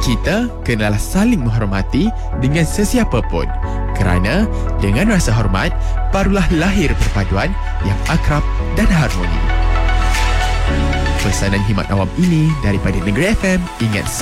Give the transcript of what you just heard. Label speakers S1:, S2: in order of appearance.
S1: Kita kenalah saling menghormati dengan sesiapa pun. Kerana dengan rasa hormat, barulah lahir perpaduan yang akrab dan harmoni. Pesanan khidmat awam ini daripada Negeri FM. Ingat